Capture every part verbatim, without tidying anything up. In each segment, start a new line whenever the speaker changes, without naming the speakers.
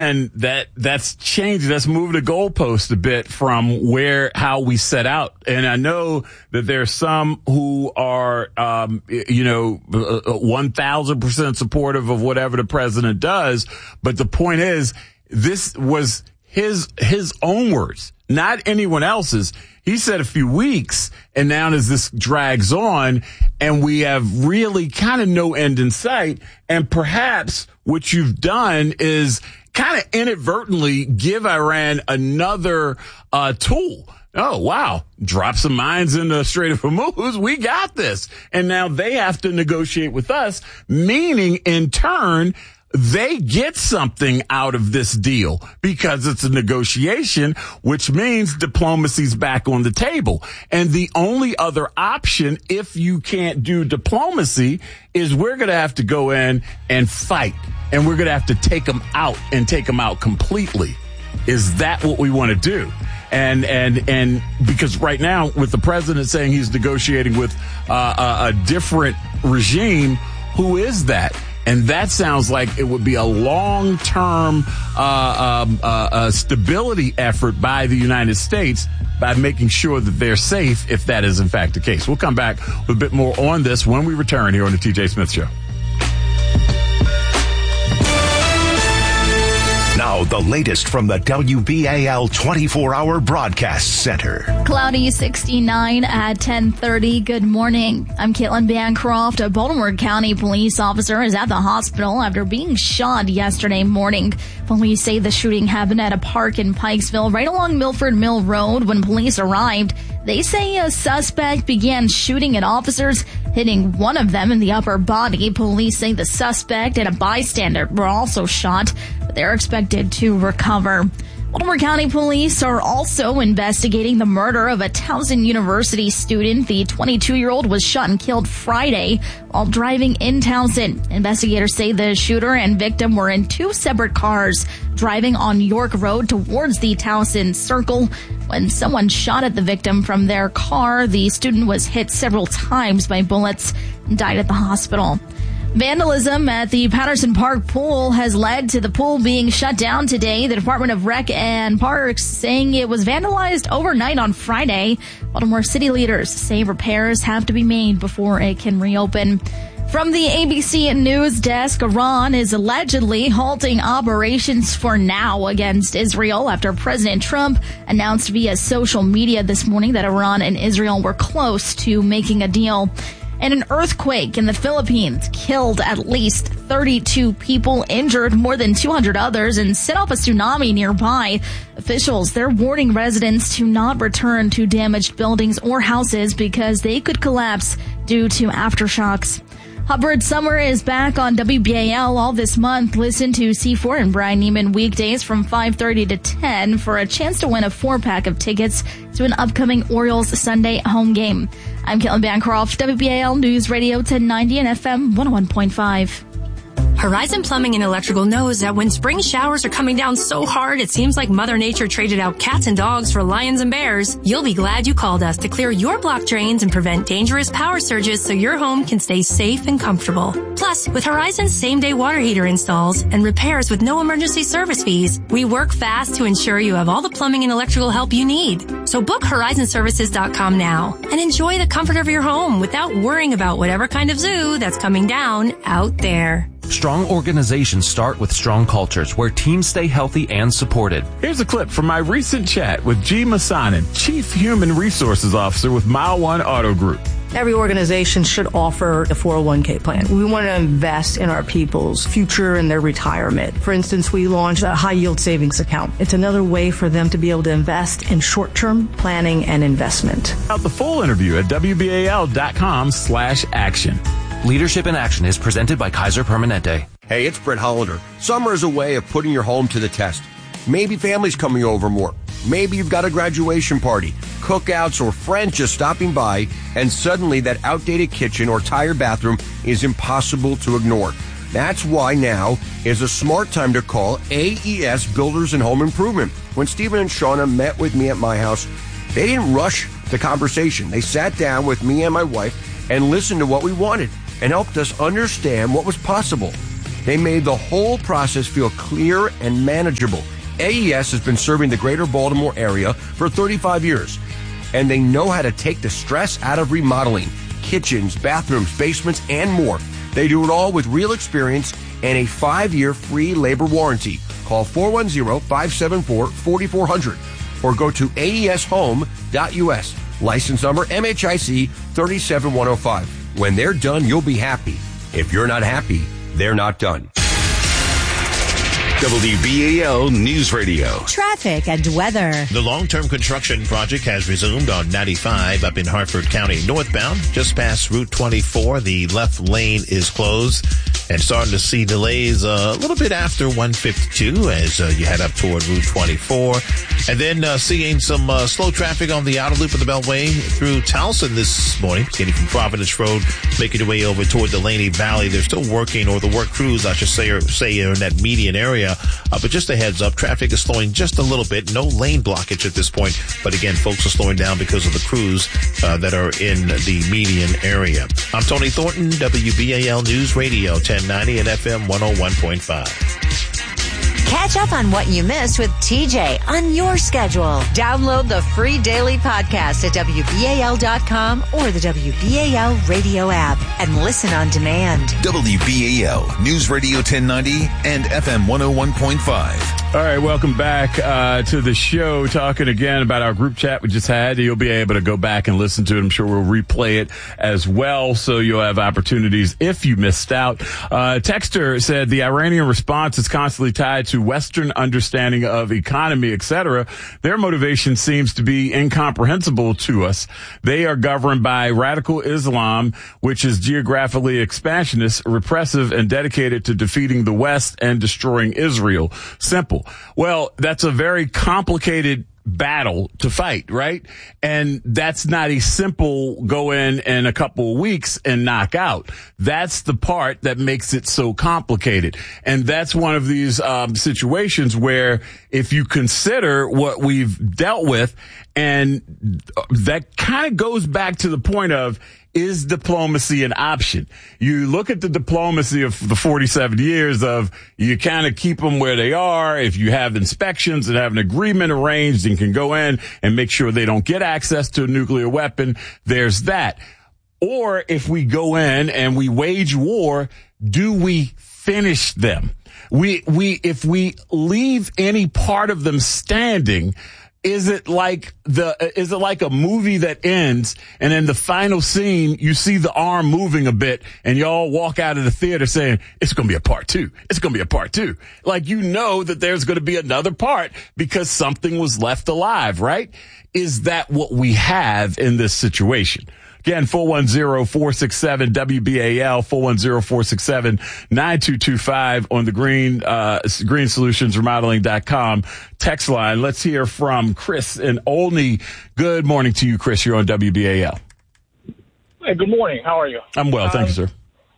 again, that that's changed. That's moved the goalpost a bit from where how we set out. And I know that there's some who are, um, you know, one thousand percent supportive of whatever the president does. But the point is, this was his his own words, not anyone else's. He said a few weeks, and now as this drags on, and we have really kind of no end in sight, and perhaps what you've done is kind of inadvertently give Iran another uh tool. Oh, wow. Drop some mines in the Strait of Hormuz. We got this. And now they have to negotiate with us, meaning in turn, they get something out of this deal because it's a negotiation, which means diplomacy's back on the table. And the only other option, if you can't do diplomacy, is we're going to have to go in and fight. And we're going to have to take them out and take them out completely. Is that what we want to do? And, and, and because right now with the president saying he's negotiating with uh, a, a different regime, who is that? And that sounds like it would be a long-term uh, um, uh, uh, stability effort by the United States by making sure that they're safe, if that is in fact the case. We'll come back with a bit more on this when we return here on the T J Smith Show.
Now, the latest from the W B A L twenty-four hour Broadcast Center.
Cloudy sixty-nine at ten thirty. Good morning. I'm Caitlin Bancroft. A Baltimore County police officer is at the hospital after being shot yesterday morning. Police say the shooting happened at a park in Pikesville, right along Milford Mill Road. When police arrived, they say a suspect began shooting at officers, hitting one of them in the upper body. Police say the suspect and a bystander were also shot, but they're expected to recover. Baltimore County Police are also investigating the murder of a Towson University student. The twenty-two-year-old was shot and killed Friday while driving in Towson. Investigators say the shooter and victim were in two separate cars driving on York Road towards the Towson Circle. When someone shot at the victim from their car, the student was hit several times by bullets and died at the hospital. Vandalism at the Patterson Park pool has led to the pool being shut down today. The Department of Rec and Parks saying it was vandalized overnight on Friday. Baltimore city leaders say repairs have to be made before it can reopen. From the A B C News desk, Iran is allegedly halting operations for now against Israel after President Trump announced via social media this morning that Iran and Israel were close to making a deal. And an earthquake in the Philippines killed at least thirty-two people, injured more than two hundred others, and set off a tsunami nearby. Officials, they're warning residents to not return to damaged buildings or houses because they could collapse due to aftershocks. Hubbard Summer is back on W B A L all this month. Listen to C four and Brian Neiman weekdays from five thirty to ten for a chance to win a four-pack of tickets to an upcoming Orioles Sunday home game. I'm Caitlin Bancroft, W B A L News Radio ten ninety and F M one oh one point five.
Horizon Plumbing and Electrical knows that when spring showers are coming down so hard it seems like Mother Nature traded out cats and dogs for lions and bears, you'll be glad you called us to clear your block drains and prevent dangerous power surges so your home can stay safe and comfortable. Plus, with Horizon's same-day water heater installs and repairs with no emergency service fees, we work fast to ensure you have all the plumbing and electrical help you need. So book horizon services dot com now and enjoy the comfort of your home without worrying about whatever kind of zoo that's coming down out there.
Strong organizations start with strong cultures where teams stay healthy and supported.
Here's a clip from my recent chat with G. Masanin, Chief Human Resources Officer with Mile One Auto Group.
Every organization should offer a four oh one k plan. We want to invest in our people's future and their retirement. For instance, we launched a high yield savings account. It's another way for them to be able to invest in short-term planning and investment.
Out the full interview at W B A L dot com slash action.
Leadership in Action is presented by Kaiser Permanente.
Hey, it's Brett Hollander. Summer is a way of putting your home to the test. Maybe family's coming over more. Maybe you've got a graduation party, cookouts, or friends just stopping by, and suddenly that outdated kitchen or tired bathroom is impossible to ignore. That's why now is a smart time to call A E S Builders and Home Improvement. When Stephen and Shauna met with me at my house, they didn't rush the conversation. They sat down with me and my wife and listened to what we wanted and helped us understand what was possible. They made the whole process feel clear and manageable. A E S has been serving the greater Baltimore area for thirty-five years, and they know how to take the stress out of remodeling. Kitchens, bathrooms, basements, and more. They do it all with real experience and a five-year free labor warranty. Call four one zero, five seven four, four four zero zero or go to A E S home dot U S. License number M H I C three seven one zero five. When they're done, you'll be happy. If you're not happy, they're not done.
W B A L News Radio.
Traffic and weather.
The long-term construction project has resumed on ninety-five up in Hartford County northbound. Just past Route twenty-four, the left lane is closed and starting to see delays uh, a little bit after one fifty-two as uh, you head up toward Route twenty-four. And then uh, seeing some uh, slow traffic on the outer loop of the Beltway through Towson this morning, getting from Providence Road, making your way over toward the Laney Valley. They're still working, or the work crews, I should say, or say, are in that median area. Uh, but just a heads up, traffic is slowing just a little bit. No lane blockage at this point. But again, folks are slowing down because of the crews uh, that are in the median area. I'm Tony Thornton, W B A L News Radio, ten ninety at F M one oh one point five.
Catch up on what you missed with T J on your schedule. Download the free daily podcast at W B A L dot com or the W B A L radio app and listen on demand.
W B A L News Radio ten ninety and F M one oh one point five.
All right, welcome back uh, to the show. Talking again about our group chat we just had. You'll be able to go back and listen to it. I'm sure we'll replay it as well, so you'll have opportunities if you missed out. Uh, Texter said the Iranian response is constantly tied to Western understanding of economy, et cetera. Their motivation seems to be incomprehensible to us. They are governed by radical Islam, which is geographically expansionist, repressive, and dedicated to defeating the West and destroying Israel. Simple. Well, that's a very complicated battle to fight, right? And that's not a simple go in in a couple of weeks and knock out. That's the part that makes it so complicated. And that's one of these um, situations where if you consider what we've dealt with, and that kind of goes back to the point of, is diplomacy an option? You look at the diplomacy of the forty-seven years of you kind of keep them where they are. If you have inspections and have an agreement arranged and can go in and make sure they don't get access to a nuclear weapon, there's that. Or if we go in and we wage war, do we finish them? We, we, if we leave any part of them standing, Is it like the, is it like a movie that ends and in the final scene, you see the arm moving a bit and y'all walk out of the theater saying, it's going to be a part two. It's going to be a part two. Like, you know that there's going to be another part because something was left alive, right? Is that what we have in this situation? Again, four one zero, four six seven, W B A L, four one zero, four six seven, nine two two five on the Green, uh, green solutions remodeling dot com text line. Let's hear from Chris in Olney. Good morning to you, Chris. You're on W B A L.
Hey, good morning. How are you?
I'm well. Thank um, you, sir.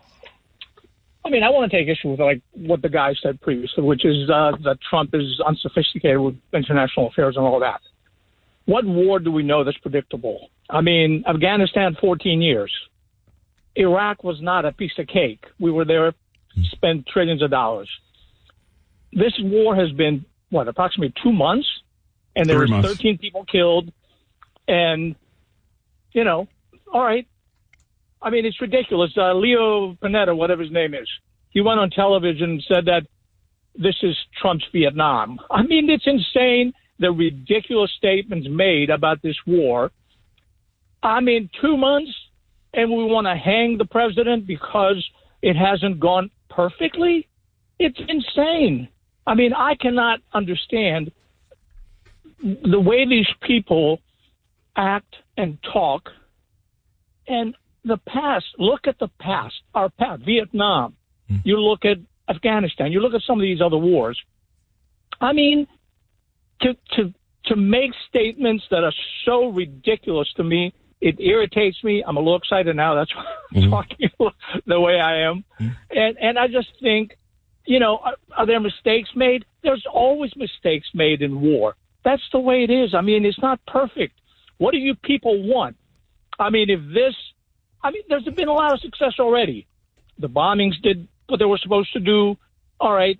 I mean, I want to take issue with like what the guy said previously, which is uh, that Trump is unsophisticated with international affairs and all that. What war do we know that's predictable? I mean, Afghanistan, fourteen years. Iraq was not a piece of cake. We were there, spent trillions of dollars. This war has been, what, approximately two months? And there was thirteen people killed. And, you know, all right. I mean, it's ridiculous. Uh, Leo Panetta, whatever his name is, he went on television and said that this is Trump's Vietnam. I mean, it's insane. The ridiculous statements made about this war. I mean, two months and we want to hang the president because it hasn't gone perfectly? It's insane. I mean, I cannot understand the way these people act and talk. And the past, look at the past, our past, Vietnam. Mm. You look at Afghanistan. You look at some of these other wars. I mean, To, to to make statements that are so ridiculous to me, it irritates me. I'm a little excited now. That's why I'm mm-hmm. talking the way I am. Mm-hmm. And and I just think, you know, are, are there mistakes made? There's always mistakes made in war. That's the way it is. I mean, it's not perfect. What do you people want? I mean, if this, I mean, there's been a lot of success already. The bombings did but they were supposed to do, all right,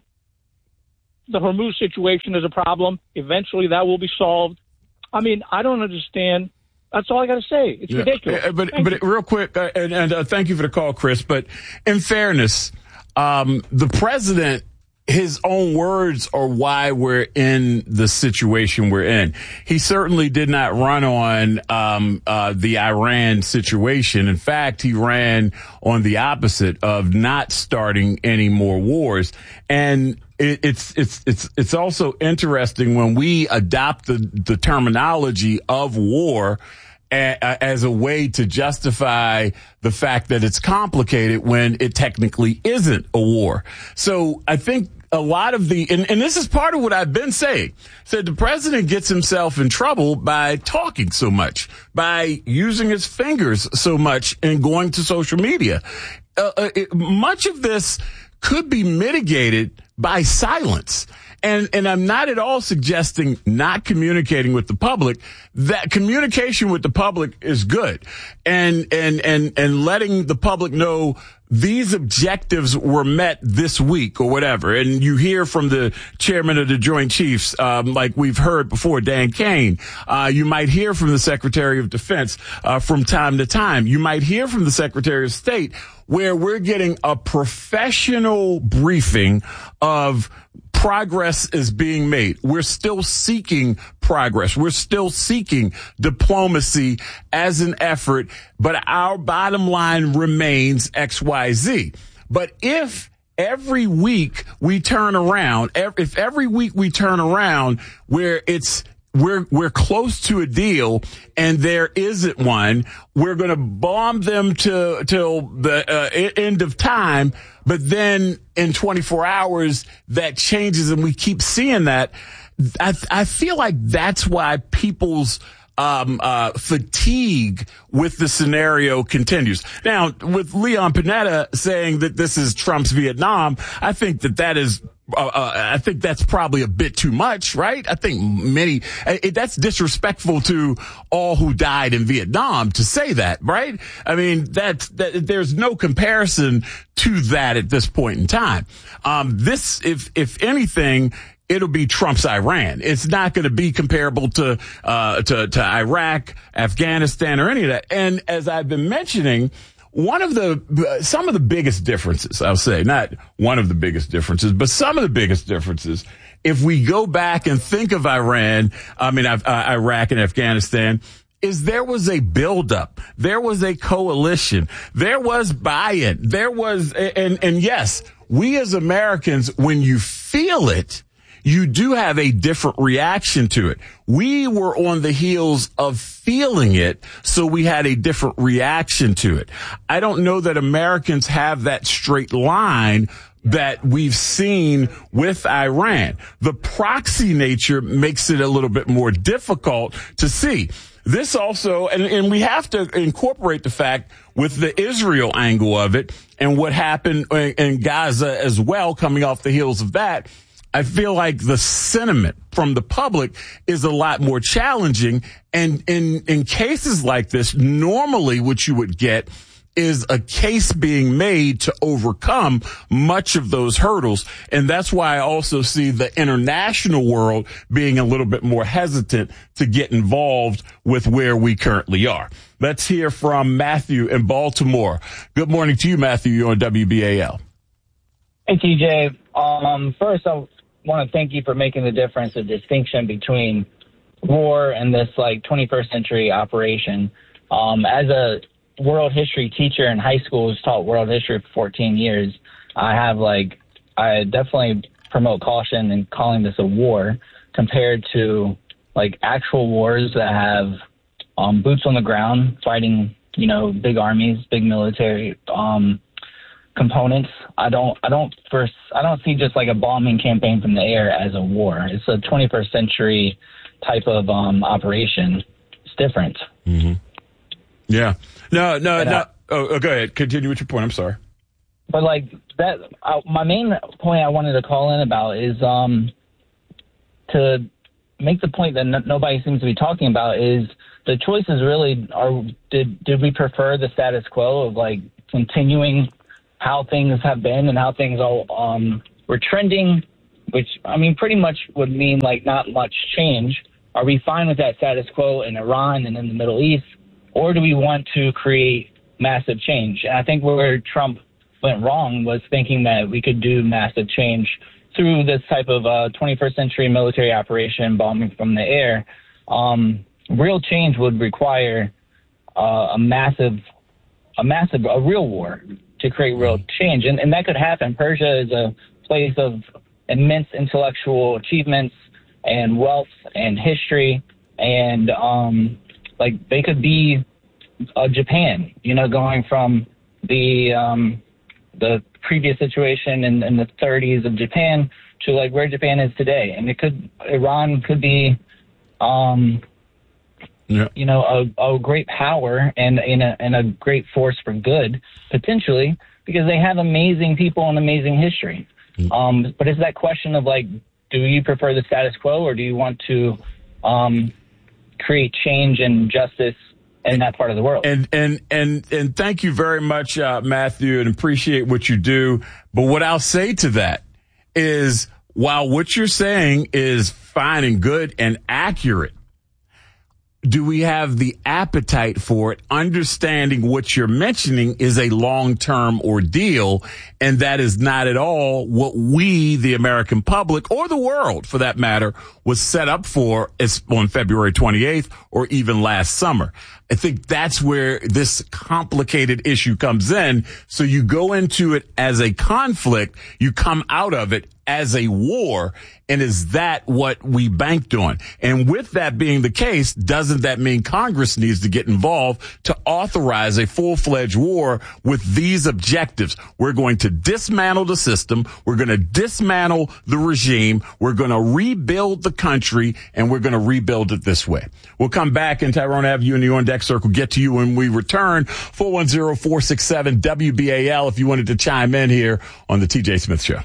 the Hormuz situation is a problem. Eventually that will be solved. I mean, I don't understand. That's all I got to say. It's
yeah.
ridiculous.
Uh, but
Thank
but
you.
real quick, uh, and, and uh, thank you for the call, Chris. But in fairness, um, the president, his own words are why we're in the situation we're in. He certainly did not run on um, uh, the Iran situation. In fact, he ran on the opposite of not starting any more wars. And it, it's it's it's it's also interesting when we adopt the, the terminology of war as a way to justify the fact that it's complicated when it technically isn't a war. So I think a lot of the, and, and this is part of what I've been saying, said the president gets himself in trouble by talking so much, by using his fingers so much and going to social media. Uh, uh, it, much of this could be mitigated by silence. And, and I'm not at all suggesting not communicating with the public. That communication with the public is good. And, and, and, and letting the public know these objectives were met this week or whatever. And you hear from the chairman of the Joint Chiefs, um, like we've heard before, Dan Kane. Uh, you might hear from the Secretary of Defense, uh, from time to time. You might hear from the Secretary of State, where we're getting a professional briefing of progress is being made. We're still seeking progress. We're still seeking diplomacy as an effort, but our bottom line remains X Y Z. But if every week we turn around, if every week we turn around where it's We're we're close to a deal, and there isn't one. We're going to bomb them to till the uh, end of time, but then in twenty-four hours that changes, and we keep seeing that. I I feel like that's why people's um uh fatigue with the scenario continues. Now, with Leon Panetta saying that this is Trump's Vietnam, I think that that is. Uh, uh, I think that's probably a bit too much, right? I think many, it, that's disrespectful to all who died in Vietnam to say that, right? I mean, that's, that, there's no comparison to that at this point in time. Um, this, if, if anything, it'll be Trump's Iran. It's not going to be comparable to, uh, to, to Iraq, Afghanistan, or any of that. And as I've been mentioning, One of the, some of the biggest differences, I'll say, not one of the biggest differences, but some of the biggest differences, if we go back and think of Iran, I mean, uh, Iraq and Afghanistan, is there was a buildup. There was a coalition. There was buy-in. There was, and, and yes, we as Americans, when you feel it, you do have a different reaction to it. We were on the heels of feeling it, so we had a different reaction to it. I don't know that Americans have that straight line that we've seen with Iran. The proxy nature makes it a little bit more difficult to see. This also, and, and we have to incorporate the fact with the Israel angle of it and what happened in, in Gaza as well, coming off the heels of that. I feel like the sentiment from the public is a lot more challenging. And in, in cases like this, normally what you would get is a case being made to overcome much of those hurdles. And that's why I also see the international world being a little bit more hesitant to get involved with where we currently are. Let's hear from Matthew in Baltimore. Good morning to you, Matthew. You're on W B A L.
Hey, T J. Um, first, I want to thank you for making the difference, the distinction between war and this like twenty-first century operation. Um, as a world history teacher in high school who's taught world history for fourteen years, I have like, I definitely promote caution in calling this a war compared to like actual wars that have um, boots on the ground fighting, you know, big armies, big military um components. I don't, I don't first, I don't see just like a bombing campaign from the air as a war. It's a twenty-first century type of um, operation. It's different.
Mm-hmm. Yeah. No, no,
but,
no.
Uh,
oh, oh, go ahead. Continue with your point. I'm sorry.
But like that, uh, my main point I wanted to call in about is um, to make the point that n- nobody seems to be talking about is the choices really are, did, did we prefer the status quo of like continuing how things have been and how things all um, were trending, which, I mean, pretty much would mean like not much change. Are we fine with that status quo in Iran and in the Middle East, or do we want to create massive change? And I think where Trump went wrong was thinking that we could do massive change through this type of uh, twenty-first century military operation, bombing from the air. Um, real change would require uh, a massive, a massive, a real war to create real change. And, and that could happen. Persia is a place of immense intellectual achievements and wealth and history. And um, like they could be uh, Japan, you know, going from the um, the previous situation in, in the thirties of Japan to like where Japan is today. And it could, Iran could be, um, yeah. you know, a, a great power and, and, a, and a great force for good, potentially, because they have amazing people and amazing history. Mm-hmm. Um, but it's that question of like, do you prefer the status quo, or do you want to um, create change and justice in that part of the world?
And and and and thank you very much, uh, Matthew, and appreciate what you do. But what I'll say to that is, while what you're saying is fine and good and accurate, do we have the appetite for it, understanding what you're mentioning is a long-term ordeal, and that is not at all what we, the American public, or the world, for that matter, was set up for on February twenty-eighth or even last summer. I think that's where this complicated issue comes in. So you go into it as a conflict, you come out of it as a war, and is that what we banked on? And with that being the case, doesn't that mean Congress needs to get involved to authorize a full-fledged war with these objectives? We're going to dismantle the system, we're going to dismantle the regime, we're going to rebuild the country, and we're going to rebuild it this way. We'll come back, and Tyrone, have you in the on-deck circle, get to you when we return. four one zero, four six seven, W B A L if you wanted to chime in here on the T J Smith Show.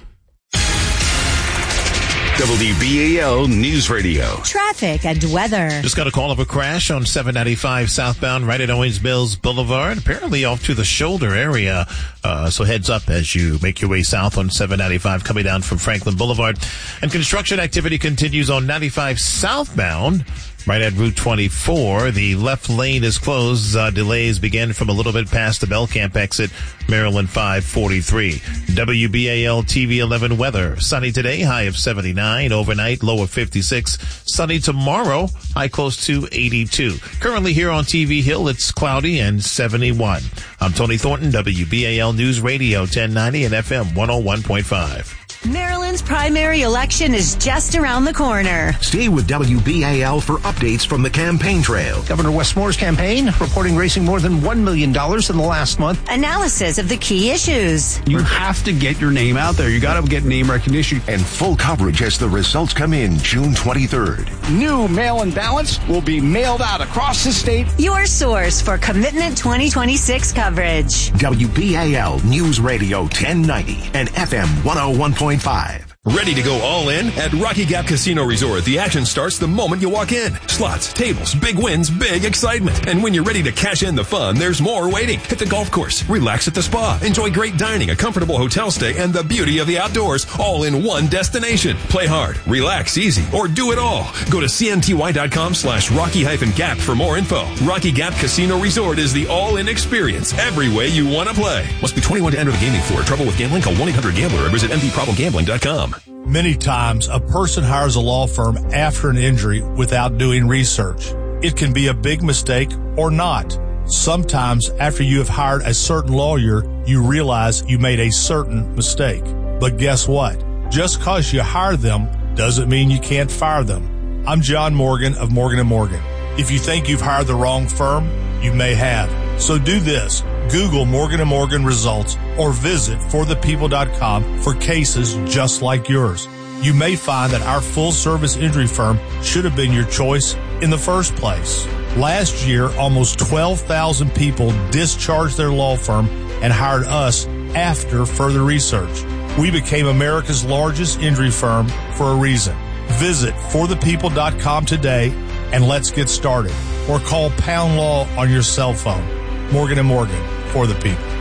W B A L News Radio.
Traffic and weather.
Just got a call of a crash on seven ninety-five southbound right at Owings Mills Boulevard, apparently off to the shoulder area. Uh, so heads up as you make your way south on seven ninety-five coming down from Franklin Boulevard. And construction activity continues on ninety-five southbound right at Route twenty-four. The left lane is closed. Uh, delays begin from a little bit past the Belcamp exit, Maryland five forty-three. W B A L T V eleven weather. Sunny today, high of seventy-nine. Overnight, low of fifty-six. Sunny tomorrow, high close to eighty-two. Currently here on T V Hill, it's cloudy and seventy-one. I'm Tony Thornton, W B A L News Radio ten ninety and F M one oh one point five.
Maryland's primary election is just around the corner.
Stay with W B A L for updates from the campaign trail.
Governor Wes Moore's campaign reporting raising more than one million dollars in the last month.
Analysis of the key issues.
You have to get your name out there. You got to get name recognition.
And full coverage as the results come in June twenty-third.
New mail-in ballots will be mailed out across the state.
Your source for Commitment twenty twenty-six coverage.
W B A L News Radio ten ninety and F M one oh one point five.
Ready to go all in? At Rocky Gap Casino Resort, the action starts the moment you walk in. Slots, tables, big wins, big excitement. And when you're ready to cash in the fun, there's more waiting. Hit the golf course, relax at the spa, enjoy great dining, a comfortable hotel stay, and the beauty of the outdoors, all in one destination. Play hard, relax easy, or do it all. Go to cnty.com slash rocky hyphen gap for more info. Rocky Gap Casino Resort is the all-in experience every way you want to play. Must be twenty-one to enter the gaming floor. Trouble with gambling? Call one eight hundred gambler or visit m d problem gambling dot com.
Many times, a person hires a law firm after an injury without doing research. It can be a big mistake or not. Sometimes, after you have hired a certain lawyer, you realize you made a certain mistake. But guess what? Just because you hire them doesn't mean you can't fire them. I'm John Morgan of Morgan and Morgan. If you think you've hired the wrong firm, you may have. So do this. Google Morgan and Morgan results or visit for the people dot com for cases just like yours. You may find that our full-service injury firm should have been your choice in the first place. Last year, almost twelve thousand people discharged their law firm and hired us after further research. We became America's largest injury firm for a reason. Visit for the people dot com today and let's get started. Or call Pound Law on your cell phone. Morgan and Morgan, for the people.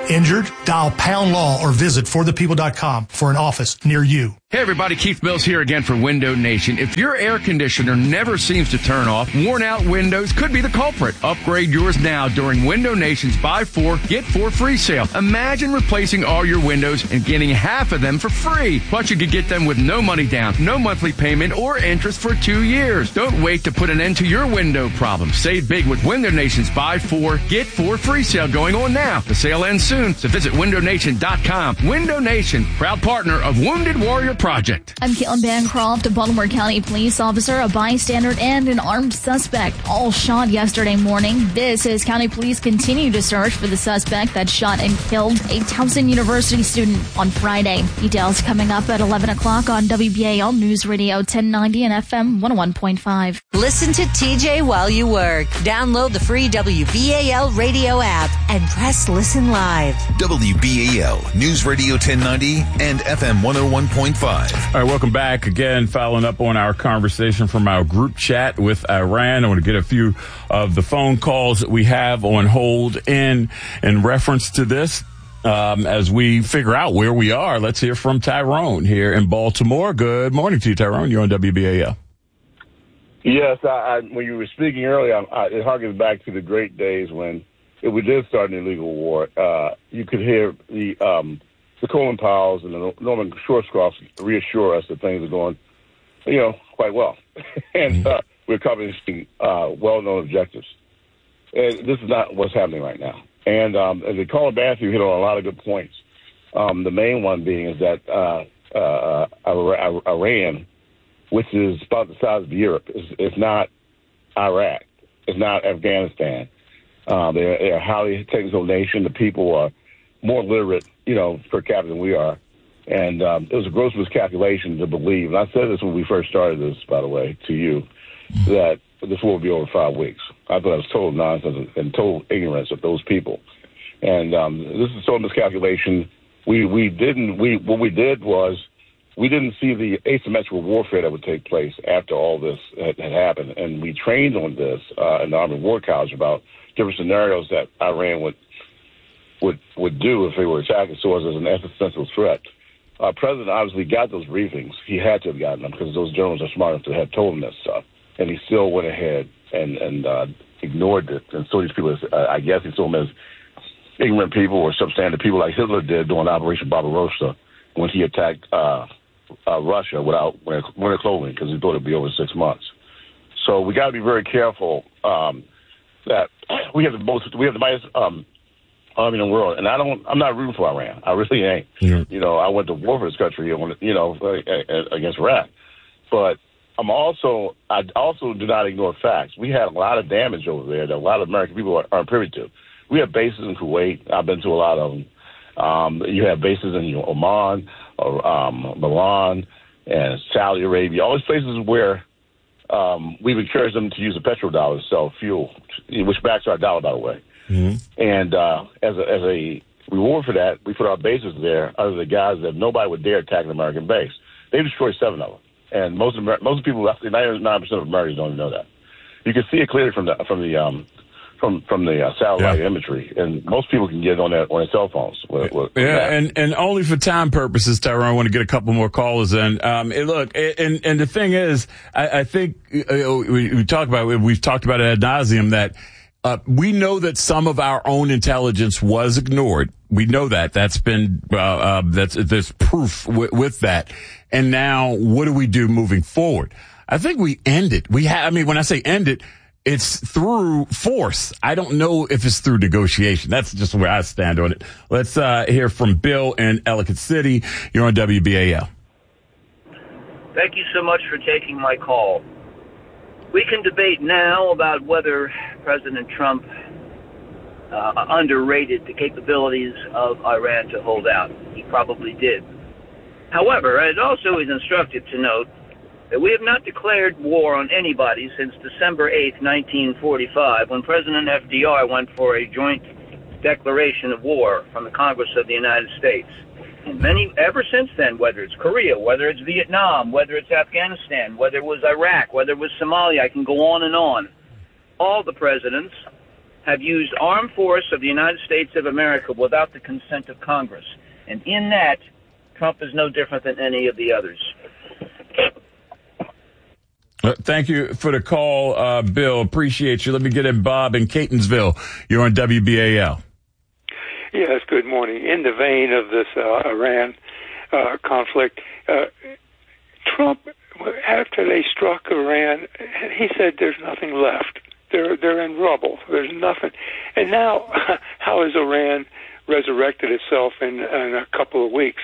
Injured? Dial Pound Law or visit for the people dot com for an office near you.
Hey everybody, Keith Mills here again for Window Nation. If your air conditioner never seems to turn off, worn out windows could be the culprit. Upgrade yours now during Window Nation's Buy Four, Get Four Free sale. Imagine replacing all your windows and getting half of them for free. Plus you could get them with no money down, no monthly payment, or interest for two years. Don't wait to put an end to your window problem. Save big with Window Nation's Buy Four, Get Four Free sale going on now. The sale ends soon, so visit window nation dot com. Window Nation, proud partner of Wounded Warrior Project.
I'm Caitlin Bancroft, a Baltimore County police officer, a bystander, and an armed suspect, all shot yesterday morning. This as County Police continue to search for the suspect that shot and killed a Towson University student on Friday. Details coming up at eleven o'clock on W B A L News Radio ten ninety and F M one oh one point five.
Listen to T J while you work. Download the free W B A L radio app and press listen live.
W B A L News Radio ten ninety and F M one oh one point five.
All right, welcome back again. Following up on our conversation from our group chat with Iran, I want to get a few of the phone calls that we have on hold in in reference to this. Um, as we figure out where we are, let's hear from Tyrone here in Baltimore. Good morning to you, Tyrone. You're on W B A L.
Yes, I, I, when you were speaking earlier, I, I, it harkens back to the great days when if we did start an illegal war. Uh, you could hear the um, the Colin Powells and the Norman Schwarzkopfs reassure us that things are going, you know, quite well. and uh, we're accomplishing uh, well-known objectives. And this is not what's happening right now. And um, as Colin Matthew hit on a lot of good points. Um, the main one being is that uh, uh, Iran, which is about the size of Europe, is, is not Iraq. It's not Afghanistan. Uh, they're, they're a highly technical nation. The people are more literate, you know, per capita than we are. And um, it was a gross miscalculation to believe, and I said this when we first started this, by the way, to you, that this war would be over five weeks. I thought it was total nonsense and total ignorance of those people. And um, this is total miscalculation. We we didn't, we what we did was we didn't see the asymmetrical warfare that would take place after all this had, had happened. And we trained on this uh, in the Army War College about different scenarios that Iran would would would do if they were attacking source as an existential threat. Our president obviously got those briefings. He had to have gotten them because those journalists are smart enough to have told him that stuff. And he still went ahead and, and uh, ignored it. And so these people, uh, I guess he saw them as ignorant people or substandard people like Hitler did during Operation Barbarossa when he attacked uh, uh, Russia without winter clothing because he thought it would be over six months. So we got to be very careful um, that we have the most, we have the biggest um, army in the world, and I don't. I'm not rooting for Iran. I really ain't. Yeah. You know, I went to war for this country, you know, against Iraq. But I'm also. I also do not ignore facts. We had a lot of damage over there that a lot of American people aren't privy to. We have bases in Kuwait. I've been to a lot of them. Um, you have bases in you know, Oman, or um, Milan, and Saudi Arabia. All these places where um, we've encouraged them to use the petrodollar to sell fuel, which backs our dollar, by the way. Mm-hmm. And uh, as a, as a reward for that, we put our bases there under the guise that nobody would dare attack an American base. They destroyed seven of them, and most of Amer- most people, ninety-nine percent of Americans don't even know that. You can see it clearly from the from the um, from from the uh, satellite yeah. imagery, and most people can get it on their on their cell phones. With, with
yeah,
that.
and and only for time purposes, Tyrone. I want to get a couple more callers in. Um, and look, and and the thing is, I, I think uh, we, we talk about we've talked about it ad nauseum that. Uh, we know that some of our own intelligence was ignored. We know that. That's been, uh, uh that's, there's proof w- with that. And now what do we do moving forward? I think we end it. We have, I mean, when I say end it, it's through force. I don't know if it's through negotiation. That's just where I stand on it. Let's, uh, hear from Bill in Ellicott City. You're on W B A L.
Thank you so much for taking my call. We can debate now about whether President Trump uh, underrated the capabilities of Iran to hold out. He probably did. However, it also is instructive to note that we have not declared war on anybody since December eighth, nineteen forty-five, when President F D R went for a joint declaration of war from the Congress of the United States. And many, ever since then, whether it's Korea, whether it's Vietnam, whether it's Afghanistan, whether it was Iraq, whether it was Somalia, I can go on and on. All the presidents have used armed force of the United States of America without the consent of Congress. And in that, Trump is no different than any of the others.
Uh, thank you for the call, uh, Bill. Appreciate you. Let me get in Bob in Catonsville. You're on W B A L.
Yes, good morning. In the vein of this uh, Iran uh, conflict, uh, Trump, after they struck Iran, he said there's nothing left. They're they're in rubble. There's nothing. And now, how has Iran resurrected itself in, in a couple of weeks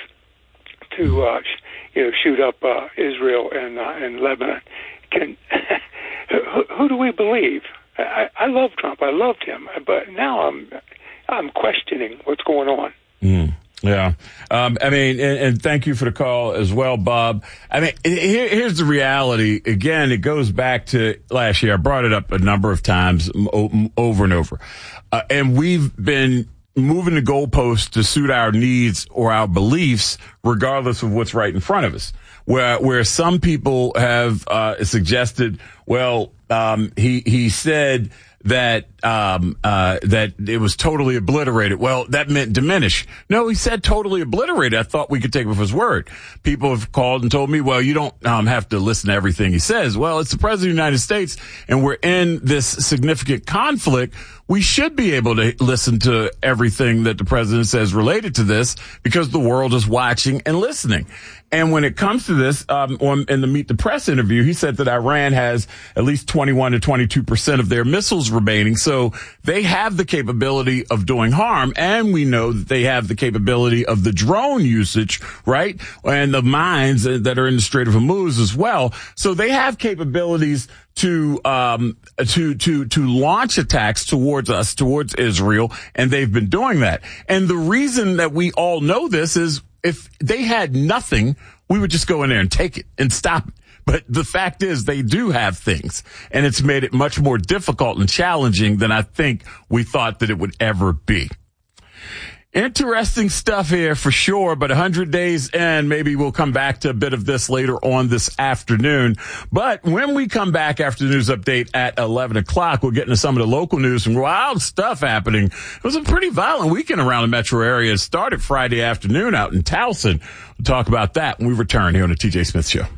to uh, you know shoot up uh, Israel and uh, and Lebanon? Can who, who do we believe? I, I love Trump. I loved him, but now I'm I'm questioning what's going on.
Mm. Yeah. Um, I mean, and, and thank you for the call as well, Bob. I mean, here, here's the reality. Again, it goes back to last year. I brought it up a number of times over and over. Uh, and we've been moving the goalposts to suit our needs or our beliefs, regardless of what's right in front of us. Where, where some people have, uh, suggested, well, um, he, he said, that um uh that it was totally obliterated. Well, that meant diminish. No, he said totally obliterated. I thought we could take him for his word. People have called and told me, well, you don't um have to listen to everything he says. Well, it's the president of the United States, and we're in this significant conflict. We should be able to listen to everything that the president says related to this, because the world is watching and listening. And when it comes to this, um, on, in the Meet the Press interview, he said that Iran has at least twenty-one to twenty-two percent of their missiles remaining. So they have the capability of doing harm. And we know that they have the capability of the drone usage, right? And the mines that are in the Strait of Hormuz as well. So they have capabilities to, um, to, to, to launch attacks towards us, towards Israel. And they've been doing that. And the reason that we all know this is, if they had nothing, we would just go in there and take it and stop it. But the fact is they do have things, and it's made it much more difficult and challenging than I think we thought that it would ever be. Interesting stuff here for sure, but one hundred days in, maybe we'll come back to a bit of this later on this afternoon. But when we come back after the news update at eleven o'clock, we'll get into some of the local news, some wild stuff happening. It was a pretty violent weekend around the metro area. It started Friday afternoon out in Towson. We'll talk about that when we return here on the T J Smith Show.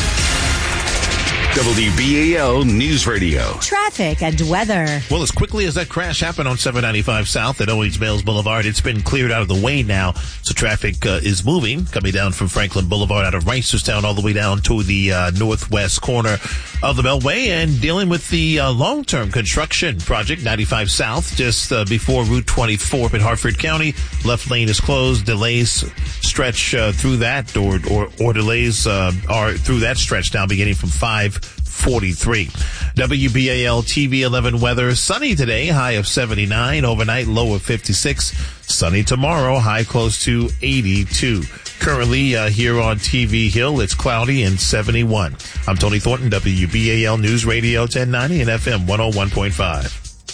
W B A L News Radio.
Traffic and weather.
Well, as quickly as that crash happened on seven ninety-five South at Owings Mills Boulevard, it's been cleared out of the way now. So traffic uh, is moving, coming down from Franklin Boulevard out of Reisterstown all the way down to the uh, northwest corner of the Beltway, and dealing with the uh, long-term construction project, ninety-five South, just uh, before Route twenty-four up in Hartford County. Left lane is closed. Delays stretch uh, through that, or or, or delays uh, are through that stretch now, beginning from five forty-three. W B A L T V eleven weather. Sunny today, high of seventy-nine. Overnight, low of fifty-six. Sunny tomorrow, high close to eighty-two. Currently, uh, here on T V Hill, it's cloudy and seventy-one. I'm Tony Thornton, W B A L News Radio ten ninety and F M one oh one point five.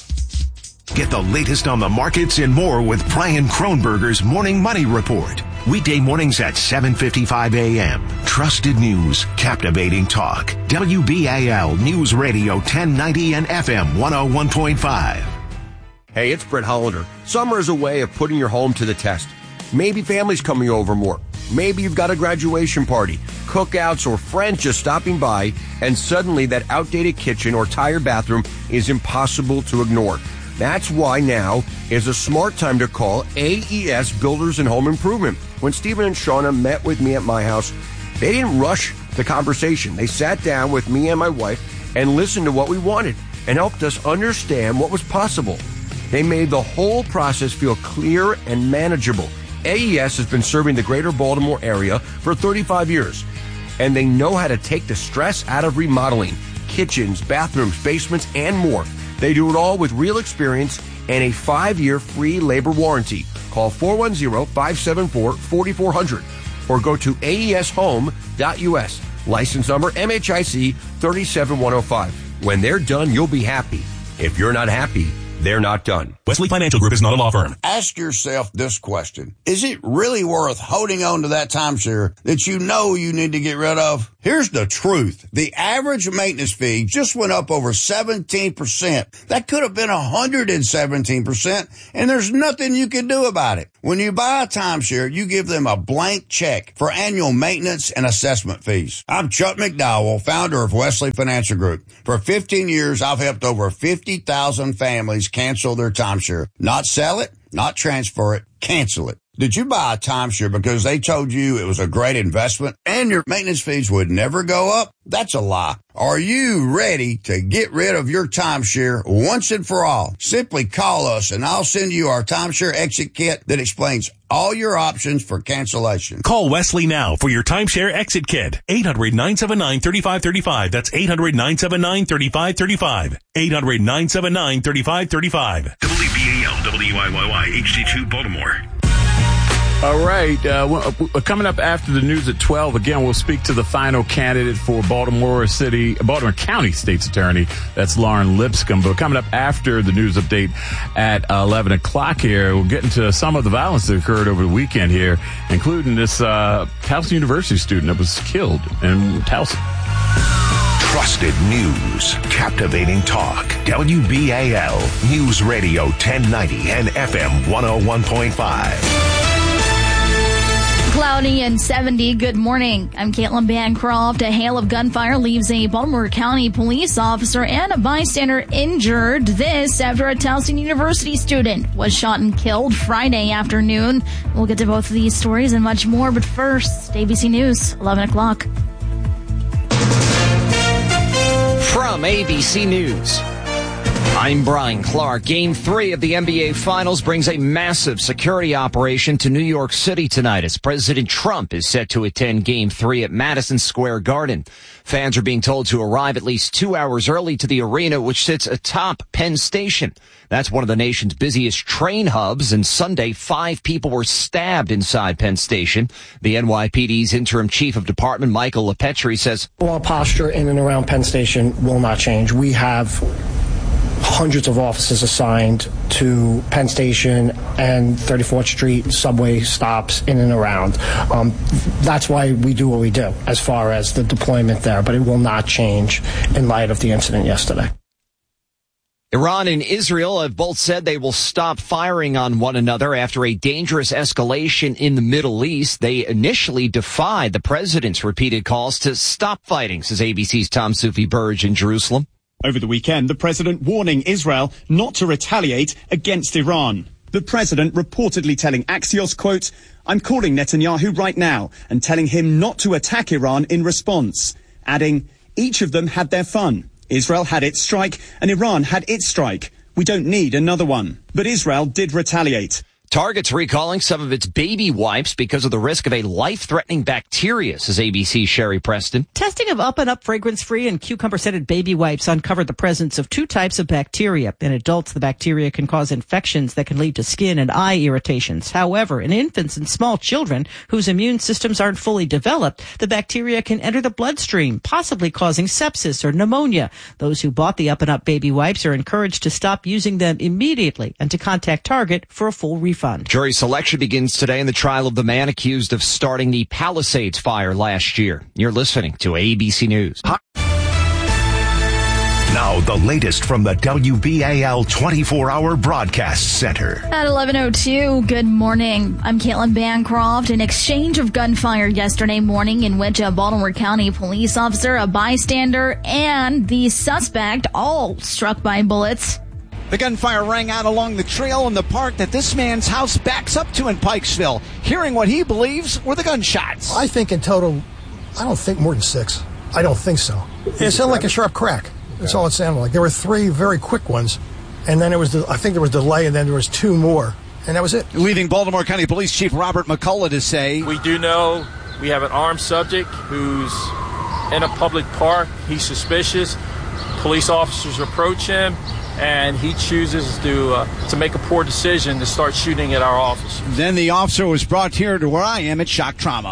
Get the latest on the markets and more with Brian Kronberger's Morning Money Report. Weekday mornings at seven fifty-five a.m. Trusted news, captivating talk. W B A L News Radio ten ninety and F M one oh one point five.
Hey, it's Brett Hollander. Summer is a way of putting your home to the test. Maybe family's coming over more. Maybe you've got a graduation party, cookouts, or friends just stopping by, and suddenly that outdated kitchen or tired bathroom is impossible to ignore. That's why now is a smart time to call A E S Builders and Home Improvement. When Stephen and Shauna met with me at my house, they didn't rush the conversation. They sat down with me and my wife and listened to what we wanted and helped us understand what was possible. They made the whole process feel clear and manageable. A E S has been serving the greater Baltimore area for thirty-five years, and they know how to take the stress out of remodeling kitchens, bathrooms, basements, and more. They do it all with real experience and a five-year free labor warranty. Call four one zero, five seven four, four four zero zero or go to A E S home dot U S. License number M H I C three seven one oh five. When they're done, you'll be happy. If you're not happy, they're not done.
Wesley Financial Group is not a law firm.
Ask yourself this question. Is it really worth holding on to that timeshare that you know you need to get rid of?
Here's the truth. The average maintenance fee just went up over seventeen percent. That could have been one hundred seventeen percent, and there's nothing you can do about it. When you buy a timeshare, you give them a blank check for annual maintenance and assessment fees. I'm Chuck McDowell, founder of Wesley Financial Group. For fifteen years, I've helped over fifty thousand families cancel their timeshare. Not sell it, not transfer it, cancel it. Did you buy a timeshare because they told you it was a great investment and your maintenance fees would never go up? That's a lie. Are you ready to get rid of your timeshare once and for all? Simply call us and I'll send you our timeshare exit kit that explains all your options for cancellation.
Call Wesley now for your timeshare exit kit. eight hundred, nine seven nine, three five three five. That's eight hundred, nine seven nine, three five three five. eight hundred, nine seven nine, three five three five.
W B A L W I Y Y H D two Baltimore.
All right. Uh, coming up after the news at twelve, again, we'll speak to the final candidate for Baltimore City, Baltimore County State's Attorney. That's Lauren Lipscomb. But coming up after the news update at eleven o'clock here, we'll get into some of the violence that occurred over the weekend here, including this uh, Towson University student that was killed in Towson.
Trusted news, captivating talk. W B A L News Radio ten ninety and F M one oh one point five.
Cloudy and seventy. Good morning. I'm Caitlin Bancroft. A hail of gunfire leaves a Baltimore County police officer and a bystander injured. This after a Towson University student was shot and killed Friday afternoon. We'll get to both of these stories and much more. But first, A B C News, eleven o'clock.
From A B C News, I'm Brian Clark. Game three of the N B A Finals brings a massive security operation to New York City tonight as President Trump is set to attend Game three at Madison Square Garden. Fans are being told to arrive at least two hours early to the arena, which sits atop Penn Station. That's one of the nation's busiest train hubs, and Sunday, five people were stabbed inside Penn Station. The N Y P D's interim chief of department, Michael LaPetri, says,
"Our posture in and around Penn Station will not change. We have hundreds of officers assigned to Penn Station and thirty-fourth Street subway stops in and around. Um, that's why we do what we do as far as the deployment there, but it will not change in light of the incident yesterday."
Iran and Israel have both said they will stop firing on one another after a dangerous escalation in the Middle East. They initially defied the president's repeated calls to stop fighting, says A B C's Tom Sufi Burge in Jerusalem.
Over the weekend, the president warning Israel not to retaliate against Iran. The president reportedly telling Axios, quote, "I'm calling Netanyahu right now and telling him not to attack Iran in response," adding, "Each of them had their fun. Israel had its strike and Iran had its strike. We don't need another one." But Israel did retaliate.
Target's recalling some of its baby wipes because of the risk of a life-threatening bacteria, says A B C's Sherry Preston.
Testing of Up and Up fragrance-free and cucumber-scented baby wipes uncovered the presence of two types of bacteria. In adults, the bacteria can cause infections that can lead to skin and eye irritations. However, in infants and small children whose immune systems aren't fully developed, the bacteria can enter the bloodstream, possibly causing sepsis or pneumonia. Those who bought the Up and Up baby wipes are encouraged to stop using them immediately and to contact Target for a full refund.
Jury selection begins today in the trial of the man accused of starting the Palisades fire last year. You're listening to A B C News.
Now the latest from the W B A L twenty-four hour Broadcast Center.
At eleven oh two, good morning. I'm Caitlin Bancroft. An exchange of gunfire yesterday morning in which a Baltimore County police officer, a bystander, and the suspect all struck by bullets.
The gunfire rang out along the trail in the park that this man's house backs up to in Pikesville, hearing what he believes were the gunshots.
I think in total, I don't think more than six. I don't think so. It sounded like a sharp crack. That's all it sounded like. There were three very quick ones, and then it was, the, I think there was delay, and then there was two more, and that was it.
Leaving Baltimore County Police Chief Robert McCullough to say,
"We do know we have an armed subject who's in a public park. He's suspicious. Police officers approach him, and he chooses to uh, to make a poor decision to start shooting at our officers."
Then the officer was brought here to where I am at shock trauma.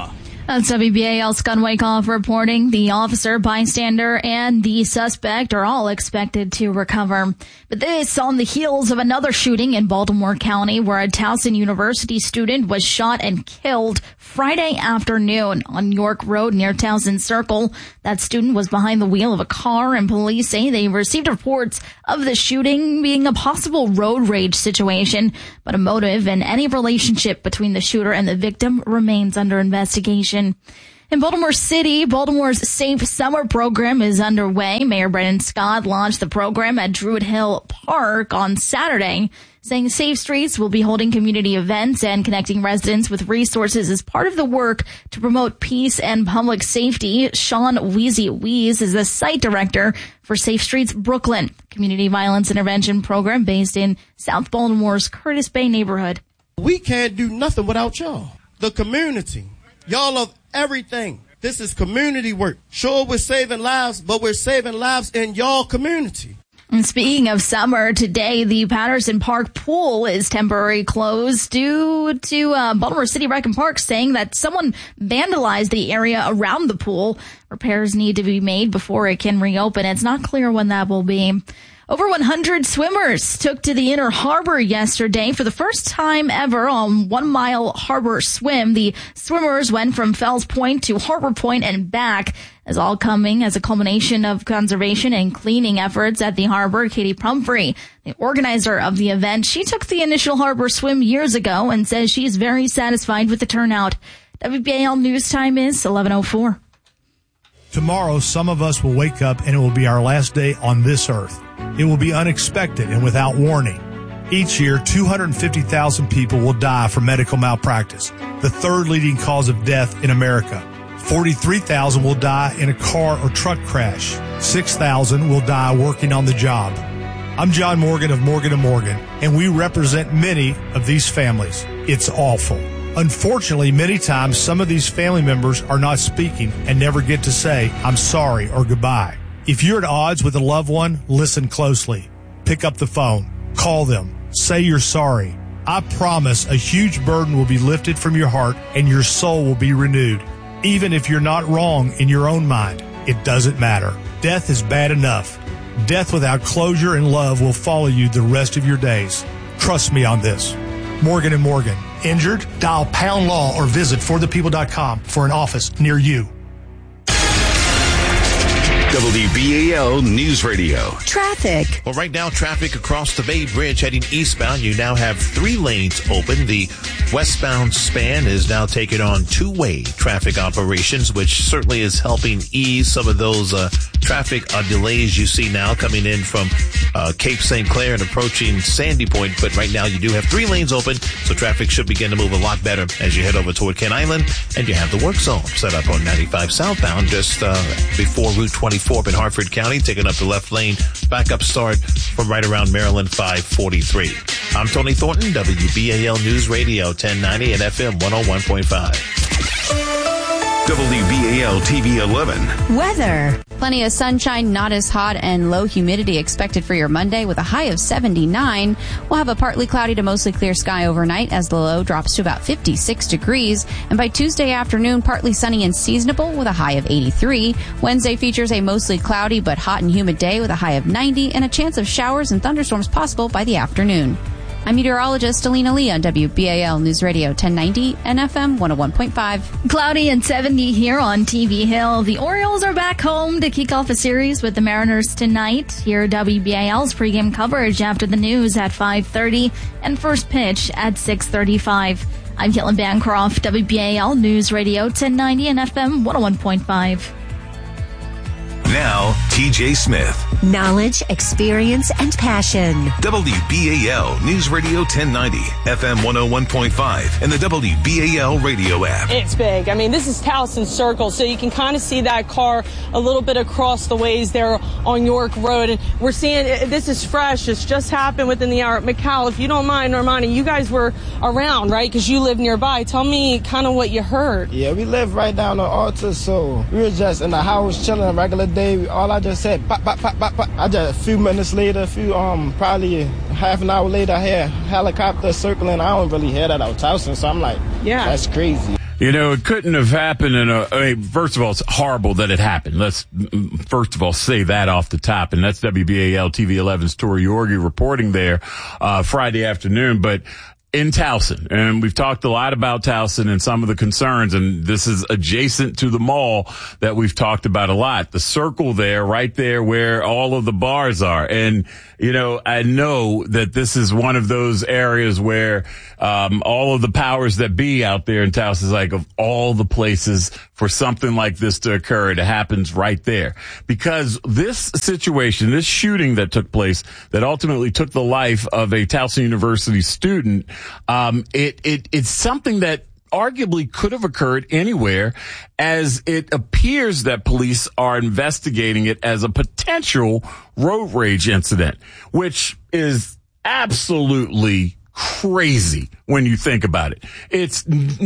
That's W B A L's Scott Wyckoff reporting. The officer, bystander, and the suspect are all expected to recover. But this on the heels of another shooting in Baltimore County where a Towson University student was shot and killed Friday afternoon on York Road near Towson Circle. That student was behind the wheel of a car, and police say they received reports of the shooting being a possible road rage situation, but a motive and any relationship between the shooter and the victim remains under investigation. In Baltimore City, Baltimore's Safe Summer program is underway. Mayor Brennan Scott launched the program at Druid Hill Park on Saturday, saying Safe Streets will be holding community events and connecting residents with resources as part of the work to promote peace and public safety. Sean Weezy Weeze is the site director for Safe Streets Brooklyn, community violence intervention program based in South Baltimore's Curtis Bay neighborhood.
We can't do nothing without y'all. The community. Y'all are everything. This is community work. Sure, we're saving lives, but we're saving lives in y'all community.
And speaking of summer, today the Patterson Park pool is temporarily closed due to uh, Baltimore City Rec and Park saying that someone vandalized the area around the pool. Repairs need to be made before it can reopen. It's not clear when that will be. Over one hundred swimmers took to the Inner Harbor yesterday for the first time ever on one-mile harbor swim. The swimmers went from Fells Point to Harbor Point and back, as all coming as a culmination of conservation and cleaning efforts at the harbor. Katie Pumphrey, the organizer of the event, she took the initial harbor swim years ago and says she's very satisfied with the turnout. W B A L News Time is eleven oh four.
Tomorrow, some of us will wake up and it will be our last day on this earth. It will be unexpected and without warning. Each year, two hundred fifty thousand people will die from medical malpractice, the third leading cause of death in America. forty-three thousand will die in a car or truck crash. six thousand will die working on the job. I'm John Morgan of Morgan and Morgan, and we represent many of these families. It's awful. Unfortunately, many times some of these family members are not speaking and never get to say, I'm sorry or goodbye. If you're at odds with a loved one, listen closely. Pick up the phone. Call them. Say you're sorry. I promise a huge burden will be lifted from your heart and your soul will be renewed. Even if you're not wrong in your own mind, it doesn't matter. Death is bad enough. Death without closure and love will follow you the rest of your days. Trust me on this. Morgan and Morgan. Injured? Dial pound law or visit for the people dot com for an office near you.
W B A L News Radio.
Traffic.
Well, right now, traffic across the Bay Bridge heading eastbound. You now have three lanes open. The westbound span is now taking on two-way traffic operations, which certainly is helping ease some of those uh, traffic uh, delays you see now coming in from uh, Cape Saint Clair and approaching Sandy Point. But right now, you do have three lanes open, so traffic should begin to move a lot better as you head over toward Kent Island. And you have the work zone set up on ninety-five southbound just uh, before Route twenty-four in Hartford County, taking up the left lane. Backup start from right around Maryland five forty-three. I'm Tony Thornton, W B A L News Radio ten ninety and F M one oh one point five.
W B A L T V eleven.
Weather. Plenty of sunshine, not as hot, and low humidity expected for your Monday with a high of seventy-nine. We'll have a partly cloudy to mostly clear sky overnight as the low drops to about fifty-six degrees. And by Tuesday afternoon, partly sunny and seasonable with a high of eighty-three. Wednesday features a mostly cloudy but hot and humid day with a high of ninety and a chance of showers and thunderstorms possible by the afternoon. I'm meteorologist Alina Lee on W B A L News Radio ten ninety and F M one oh one point five.
Cloudy and seventy here on T V Hill. The Orioles are back home to kick off a series with the Mariners tonight. Here W B A L's pregame coverage after the news at five thirty and first pitch at six thirty-five. I'm Caitlin Bancroft, W B A L News Radio ten ninety and F M one oh one point five.
Now, T J Smith.
Knowledge, experience, and passion.
W B A L News Radio ten ninety, F M one oh one point five, and the W B A L radio app.
It's big. I mean, this is Towson Circle, so you can kind of see that car a little bit across the ways there on York Road. And we're seeing, this is fresh. It's just happened within the hour. McCall, if you don't mind, Normani, you guys were around, right? Because you live nearby. Tell me kind of what you heard.
Yeah, we live right down on Alta, so we were just in the house chilling a regular day. All I just said, pop, pop, pop, pop, pop. I just, a few minutes later, a few, um, probably half an hour later, I hear helicopter circling. I don't really hear that out Towson, so I'm like, yeah, that's crazy.
You know, it couldn't have happened in a, I mean, first of all, it's horrible that it happened. Let's, first of all, say that off the top. And that's W B A L T V eleven's Tori Yorgi reporting there, uh, Friday afternoon. But in Towson, and we've talked a lot about Towson and some of the concerns, and this is adjacent to the mall that we've talked about a lot. The circle there, right there where all of the bars are. And, you know, I know that this is one of those areas where, um, all of the powers that be out there in Towson is like, of all the places for something like this to occur, it happens right there. Because this situation, this shooting that took place, that ultimately took the life of a Towson University student, um, it, it, it's something that arguably could have occurred anywhere, as it appears that police are investigating it as a potential road rage incident, which is absolutely crazy when you think about it. It's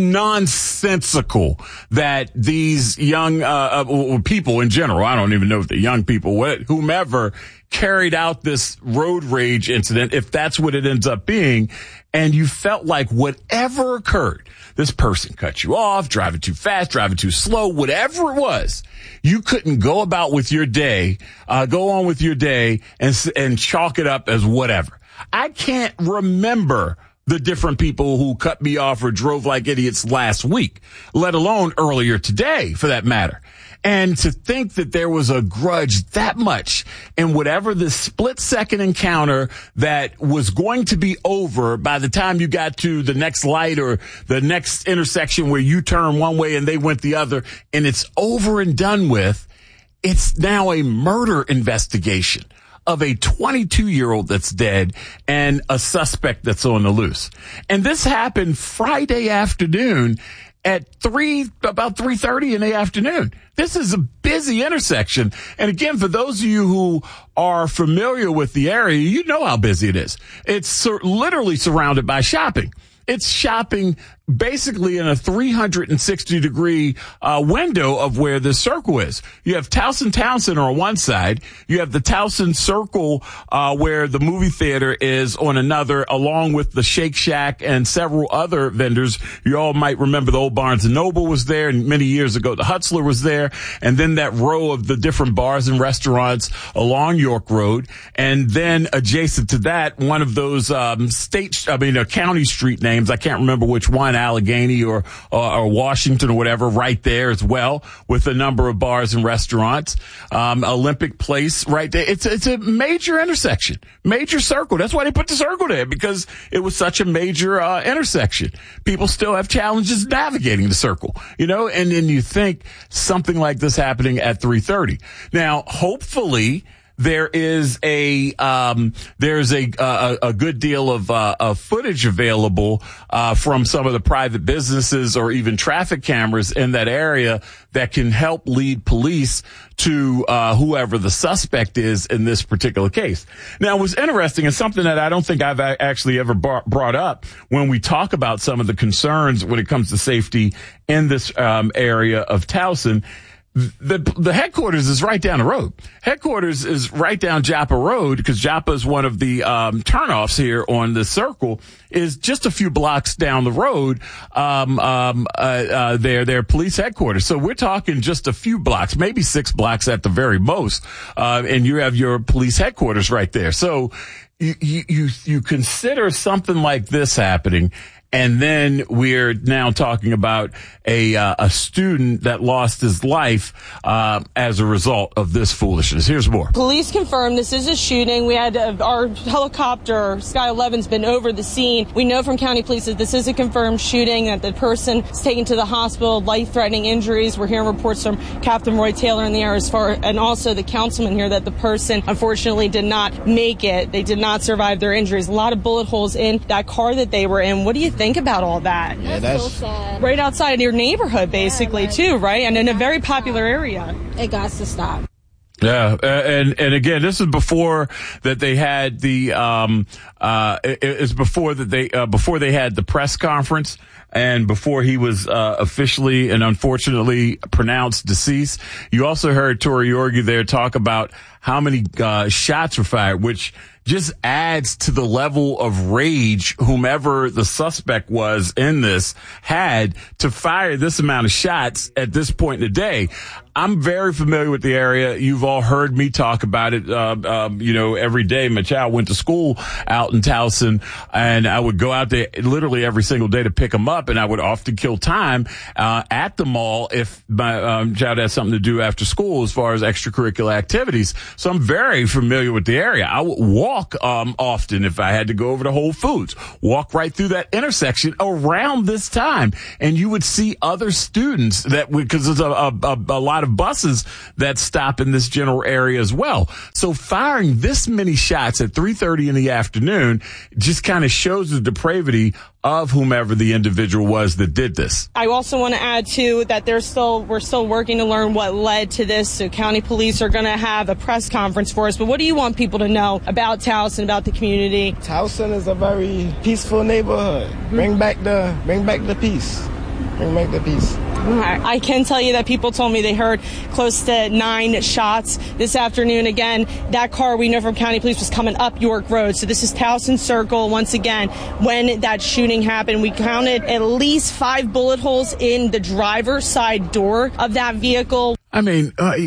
nonsensical that these young uh, uh, people in general, I don't even know if they're young people, what, whomever carried out this road rage incident, if that's what it ends up being, and you felt like whatever occurred, this person cut you off, driving too fast, driving too slow, whatever it was, you couldn't go about with your day, uh, go on with your day and, and chalk it up as whatever. I can't remember the different people who cut me off or drove like idiots last week, let alone earlier today, for that matter. And to think that there was a grudge that much in whatever the split second encounter that was going to be over by the time you got to the next light or the next intersection where you turn one way and they went the other, and it's over and done with, it's now a murder investigation of a twenty-two-year-old that's dead and a suspect that's on the loose. And this happened Friday afternoon at three, about three thirty in the afternoon. This is a busy intersection. And again, for those of you who are familiar with the area, you know how busy it is. It's sur- literally surrounded by shopping. It's shopping basically in a three hundred sixty degree uh, window of where the circle is. You have Towson Town Center on one side. You have the Towson Circle uh, where the movie theater is on another, along with the Shake Shack and several other vendors. You all might remember the old Barnes and Noble was there, and many years ago the Hutzler was there, and then that row of the different bars and restaurants along York Road, and then adjacent to that, one of those um, state, I mean, uh, county street names. I can't remember which one. Allegheny or, or or Washington or whatever, right there as well, with a number of bars and restaurants. Um, Olympic Place right there. It's it's a major intersection, major circle. That's why they put the circle there, because it was such a major uh, intersection. People still have challenges navigating the circle, you know. And then you think something like this happening at three thirty. Now, hopefully, there is a um, there's a, a a good deal of uh, of footage available uh, from some of the private businesses or even traffic cameras in that area that can help lead police to uh, whoever the suspect is in this particular case. Now, what's interesting is something that I don't think I've actually ever brought up when we talk about some of the concerns when it comes to safety in this um, area of Towson. The the headquarters is right down the road. Headquarters is right down Joppa Road, because Joppa is one of the um turnoffs here on the circle, is just a few blocks down the road. Um, um, uh, uh, their their police headquarters. So we're talking just a few blocks, maybe six blocks at the very most, uh, and you have your police headquarters right there. So you you you consider something like this happening. And then we're now talking about a uh, a student that lost his life uh, as a result of this foolishness. Here's more.
Police confirm this is a shooting. We had uh, our helicopter, Sky eleven's been over the scene. We know from county police that this is a confirmed shooting, that the person is taken to the hospital, life-threatening injuries. We're hearing reports from Captain Roy Taylor in the air, as far, and also the councilman here, that the person unfortunately did not make it. They did not survive their injuries. A lot of bullet holes in that car that they were in. What do you think about all that?
Yeah, that's so sad.
Right outside your neighborhood, basically, yeah, right. too, right? And in a very popular area.
It got to stop.
Yeah, and and again, this is before that they had the um uh it's before that they uh, before they had the press conference, and before he was uh, officially and unfortunately pronounced deceased. You also heard Tori Yorgi there talk about how many uh, shots were fired, which just adds to the level of rage whomever the suspect was in this had to fire this amount of shots at this point in the day. I'm very familiar with the area. You've all heard me talk about it, uh, um, you know, every day. My child went to school out in Towson, and I would go out there literally every single day to pick him up, and I would often kill time uh, at the mall if my um, child had something to do after school as far as extracurricular activities. So I'm very familiar with the area. I would walk um, often if I had to go over to Whole Foods, walk right through that intersection around this time, and you would see other students that would, because there's a, a, a, a lot of buses that stop in this general area as well. So firing this many shots at three thirty in the afternoon just kind of shows the depravity of whomever the individual was that did this.
I also want to add, too, that they're still we're still working to learn what led to this. So county police are going to have a press conference for us. But what do you want people to know about Towson, about the community?
Towson is a very peaceful neighborhood. Mm-hmm. Bring back the bring back the peace. Bring back the peace.
I can tell you that people told me they heard close to nine shots this afternoon. Again, that car we know from county police was coming up York Road. So this is Towson Circle. Once again, when that shooting happened, we counted at least five bullet holes in the driver's side door of that vehicle.
I mean, uh,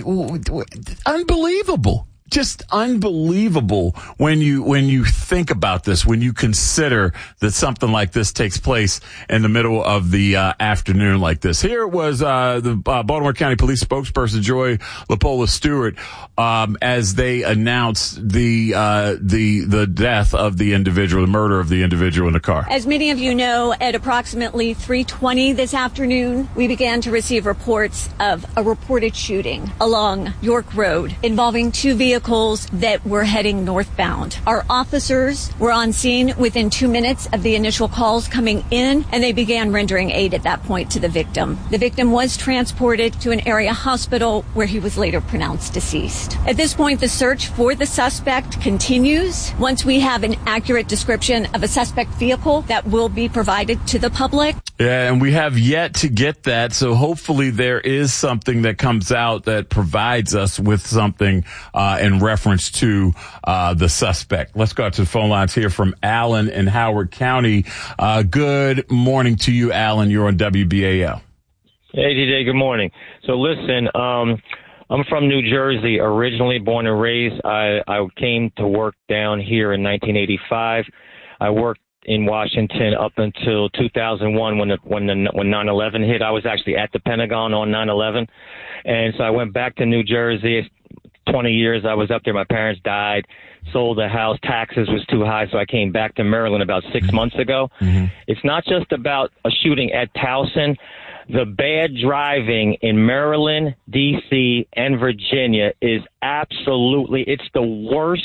unbelievable. Just unbelievable when you when you think about this, when you consider that something like this takes place in the middle of the uh, afternoon like this. Here it was uh, the uh, Baltimore County Police spokesperson Joy LaPola Stewart um, as they announced the uh, the the death of the individual, the murder of the individual in the car.
As many of you know, at approximately three twenty this afternoon, we began to receive reports of a reported shooting along York Road involving two vehicles that were heading northbound. Our officers were on scene within two minutes of the initial calls coming in, and they began rendering aid at that point to the victim. The victim was transported to an area hospital where he was later pronounced deceased. At this point, the search for the suspect continues. Once we have an accurate description of a suspect vehicle, that will be provided to the public.
Yeah, and we have yet to get that, so hopefully there is something that comes out that provides us with something uh, in reference to uh, the suspect. Let's go out to the phone lines here from Alan in Howard County. Uh, good morning to you, Alan. You're on W B A L.
Hey, D J, good morning. So listen, um, I'm from New Jersey, originally born and raised. I, I came to work down here in nineteen eighty-five. I worked in Washington up until two thousand one when the, when the, when nine eleven hit. I was actually at the Pentagon on nine eleven. And so I went back to New Jersey. twenty years I was up there. My parents died, sold the house. Taxes was too high, so I came back to Maryland about six months ago. Mm-hmm. It's not just about a shooting at Towson. The bad driving in Maryland, D C, and Virginia is absolutely, it's the worst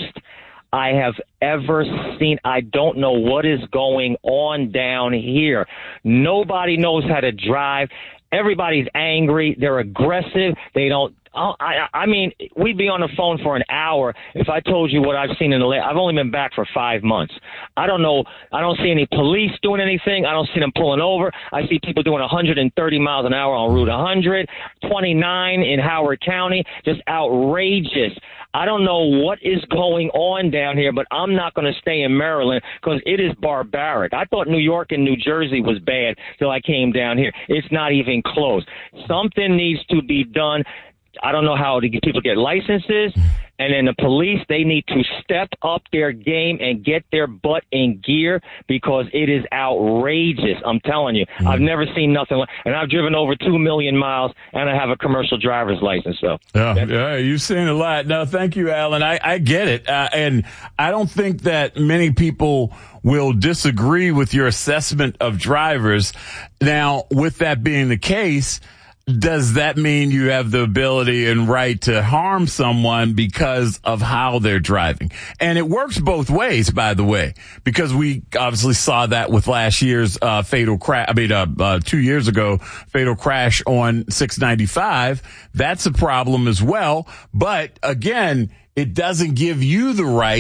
I have ever seen. I don't know what is going on down here. Nobody knows how to drive. Everybody's angry. They're aggressive. They don't. Oh, I, I mean, we'd be on the phone for an hour if I told you what I've seen in the last. I've only been back for five months. I don't know. I don't see any police doing anything. I don't see them pulling over. I see people doing one hundred thirty miles an hour on Route one hundred, twenty-nine in Howard County. Just outrageous. I don't know what is going on down here, but I'm not going to stay in Maryland because it is barbaric. I thought New York and New Jersey was bad till I came down here. It's not even close. Something needs to be done. I don't know how to get people get licenses. And then the police, they need to step up their game and get their butt in gear because it is outrageous. I'm telling you, mm-hmm. I've never seen nothing like, and I've driven over two million miles and I have a commercial driver's license. So
yeah, yeah, you've seen a lot. No, thank you, Alan. I, I get it. Uh, and I don't think that many people will disagree with your assessment of drivers. Now, with that being the case, does that mean you have the ability and right to harm someone because of how they're driving? And it works both ways, by the way, because we obviously saw that with last year's uh, fatal crash. I mean, uh, uh, two years ago, fatal crash on six ninety-five. That's a problem as well. But again, it doesn't give you the right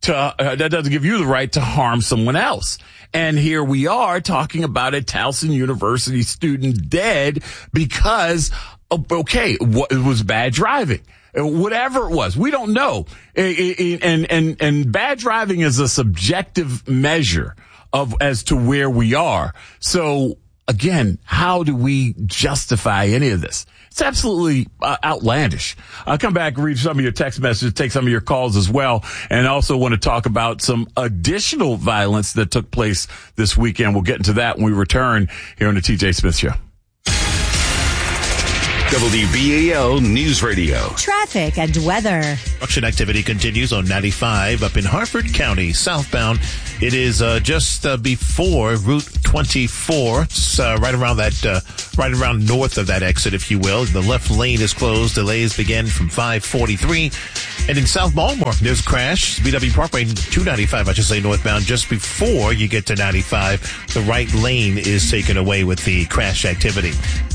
to, uh, that doesn't give you the right to harm someone else. And here we are talking about a Towson University student dead because, okay, it was bad driving. Whatever it was, we don't know. And, and, and bad driving is a subjective measure of as to where we are. So again, how do we justify any of this? It's absolutely uh, outlandish. I'll come back and read some of your text messages, take some of your calls as well, and also want to talk about some additional violence that took place this weekend. We'll get into that when we return here on the T J Smith Show.
W B A L News Radio.
Traffic and weather.
Construction activity continues on ninety-five up in Harford County, southbound. It is uh, just uh, before Route twenty-four. It's uh, right around that, uh, right around north of that exit, if you will. The left lane is closed. Delays begin from five forty-three. And in South Baltimore, there's a crash. B W Parkway two ninety-five, I should say, northbound. Just before you get to ninety-five, the right lane is taken away with the crash activity.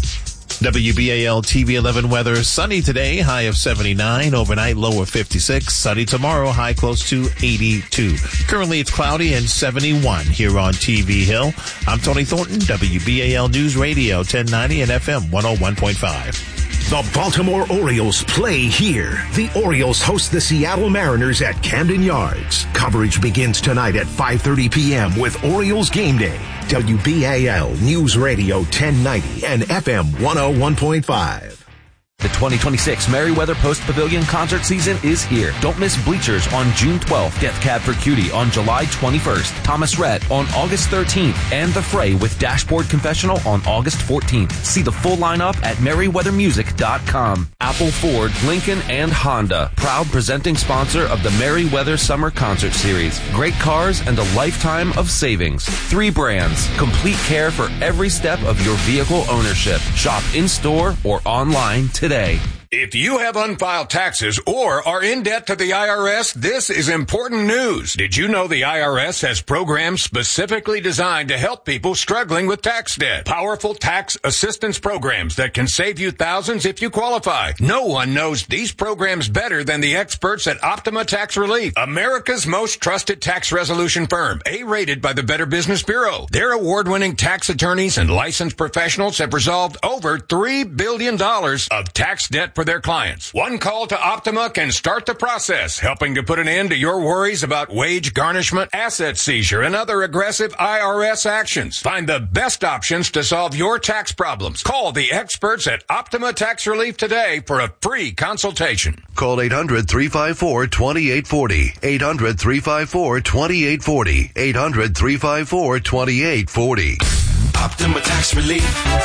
W B A L T V eleven weather. Sunny today, high of seventy-nine. Overnight, low of fifty-six. Sunny tomorrow, high close to eighty-two. Currently, it's cloudy and seventy-one here on T V Hill. I'm Tony Thornton, W B A L News Radio, ten ninety and F M one oh one point five.
The Baltimore Orioles play here. The Orioles host the Seattle Mariners at Camden Yards. Coverage begins tonight at five thirty p.m. with Orioles Game Day. W B A L News Radio ten ninety and F M one oh one point five.
The twenty twenty-six Merriweather Post Pavilion concert season is here. Don't miss Bleachers on June twelfth, Death Cab for Cutie on July twenty-first, Thomas Rhett on August thirteenth, and The Fray with Dashboard Confessional on August fourteenth. See the full lineup at merriweather music dot com. Apple, Ford, Lincoln, and Honda, proud presenting sponsor of the Merriweather Summer Concert Series. Great cars and a lifetime of savings. Three brands, complete care for every step of your vehicle ownership. Shop in-store or online today. Today.
If you have unfiled taxes or are in debt to the I R S, this is important news. Did you know the I R S has programs specifically designed to help people struggling with tax debt? Powerful tax assistance programs that can save you thousands if you qualify. No one knows these programs better than the experts at Optima Tax Relief, America's most trusted tax resolution firm, A-rated by the Better Business Bureau. Their award-winning tax attorneys and licensed professionals have resolved over three billion dollars of tax debt for their clients. One call to Optima can start the process, helping to put an end to your worries about wage garnishment, asset seizure, and other aggressive I R S actions. Find the best options to solve your tax problems. Call the experts at Optima Tax Relief today for a free consultation.
Call eight hundred, three five four, two eight four zero. eight hundred, three five four, two eight four zero. eight hundred, three five four, two eight four zero.
Optima Tax Relief.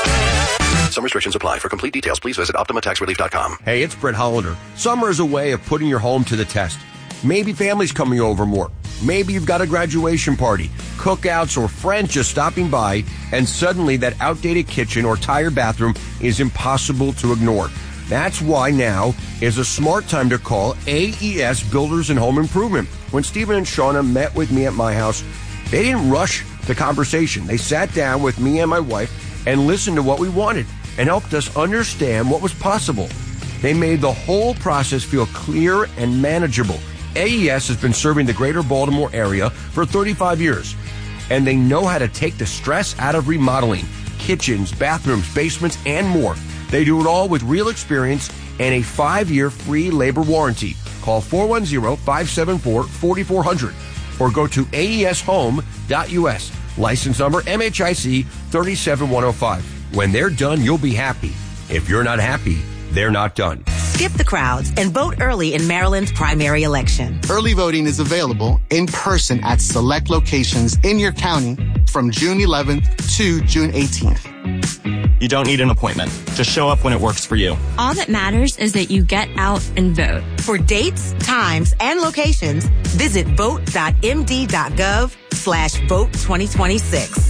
Some restrictions apply. For complete details, please visit optima tax relief dot com.
Hey, it's Brett Hollander. Summer is a way of putting your home to the test. Maybe family's coming over more. Maybe you've got a graduation party, cookouts, or friends just stopping by, and suddenly that outdated kitchen or tired bathroom is impossible to ignore. That's why now is a smart time to call A E S Builders and Home Improvement. When Stephen and Shauna met with me at my house, they didn't rush the conversation. They sat down with me and my wife and listened to what we wanted and helped us understand what was possible. They made the whole process feel clear and manageable. A E S has been serving the greater Baltimore area for thirty-five years, and they know how to take the stress out of remodeling, kitchens, bathrooms, basements, and more. They do it all with real experience and a five-year free labor warranty. Call four one zero, five seven four, four four zero zero or go to A E S home dot U S. License number M H I C three seven one zero five. When they're done, you'll be happy. If you're not happy, they're not done.
Skip the crowds and vote early in Maryland's primary election.
Early voting is available in person at select locations in your county from June eleventh to June eighteenth.
You don't need an appointment. Just show up when it works for you.
All that matters is that you get out and vote.
For dates, times, and locations, visit vote dot m d dot gov slash vote twenty twenty-six.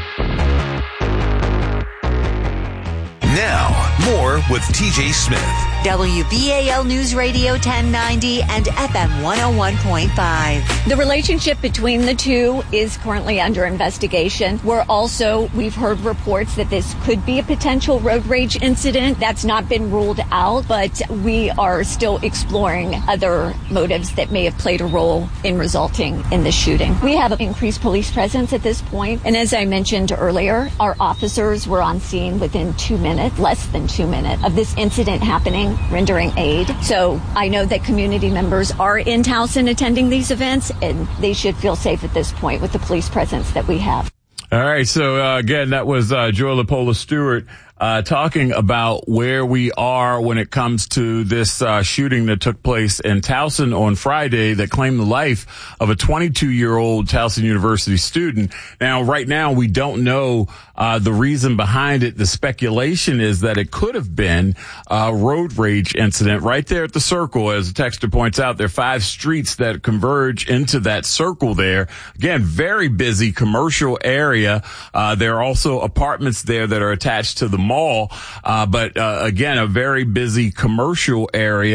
Now, more with T J Smith.
W B A L News Radio ten ninety and F M one oh one point five.
The relationship between the two is currently under investigation. We're also, we've heard reports that this could be a potential road rage incident. That's not been ruled out, but we are still exploring other motives that may have played a role in resulting in the shooting. We have increased police presence at this point, and as I mentioned earlier, our officers were on scene within two minutes, less than two minutes, of this incident happening, rendering aid. So I know that community members are in Towson attending these events, and they should feel safe at this point with the police presence that we have.
All right. So, uh, again, that was uh, Joy LaPola Stewart uh, talking about where we are when it comes to this uh, shooting that took place in Towson on Friday that claimed the life of a twenty-two-year-old Towson University student. Now, right now, we don't know uh, the reason behind it. The speculation is that it could have been a road rage incident right there at the circle. As the texter points out, there are five streets that converge into that circle there. Again, very busy commercial area. Uh, there are also apartments there that are attached to the mall. Uh, but, uh, again, a very busy commercial area.